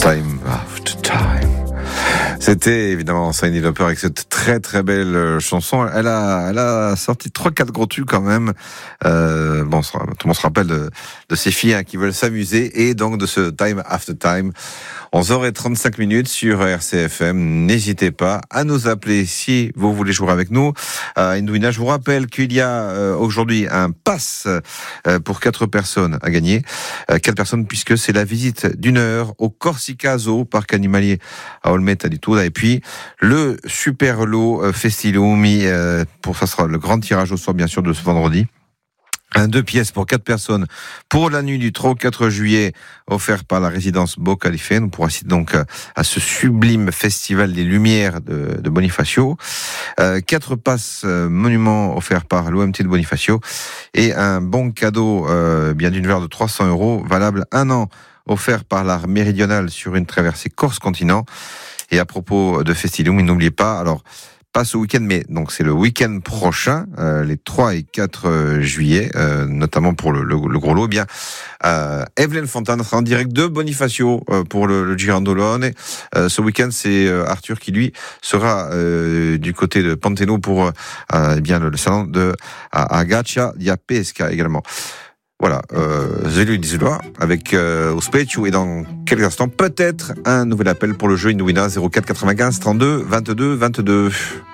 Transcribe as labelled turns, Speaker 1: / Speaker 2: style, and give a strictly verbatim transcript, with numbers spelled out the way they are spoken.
Speaker 1: Time After Time. C'était évidemment Cyndi Lauper avec cette très très belle chanson. Elle a, elle a sorti trois quatre gros tubes quand même. Euh, bon, tout le monde se rappelle de, de ces filles hein, qui veulent s'amuser et donc de ce Time After Time. onze heures trente-cinq minutes sur R C F M. N'hésitez pas à nous appeler si vous voulez jouer avec nous. Euh, Indouina, je vous rappelle qu'il y a euh, aujourd'hui un pass euh, pour quatre personnes à gagner. Euh, quatre personnes puisque c'est la visite d'une heure au Corsica Zoo, parc animalier à Olmette à Litour. Et puis le super lot euh, Festilumi. Euh, pour ça sera le grand tirage au sort bien sûr de ce vendredi. Un deux pièces pour quatre personnes pour la nuit du trois au quatre juillet, offert par la résidence Beau Califé. On pourra assister donc à ce sublime festival des Lumières de, de Bonifacio. Euh, quatre passes euh, monuments offerts par l'O M T de Bonifacio et un bon cadeau euh, bien d'une valeur de trois cents euros, valable un an, offert par l'Art Méridional sur une traversée Corse-Continent. Et à propos de Festilum, n'oubliez pas, alors pas ce week-end, mais donc c'est le week-end prochain, euh, les trois et quatre juillet, euh, notamment pour le, le, le gros lot. Eh bien, euh, Evelyne Fontane sera en direct de Bonifacio euh, pour le, le Girandolone. Euh, ce week-end, c'est euh, Arthur qui lui sera euh, du côté de Panteno pour euh, eh bien le, le salon de à, à Gaccia di Pesca également. Voilà, euh, Zelu Dizloa avec euh, Ospeciu et dans quelques instants peut-être un nouvel appel pour le jeu Indouina zéro quatre quatre-vingt-quinze trente-deux vingt-deux vingt-deux.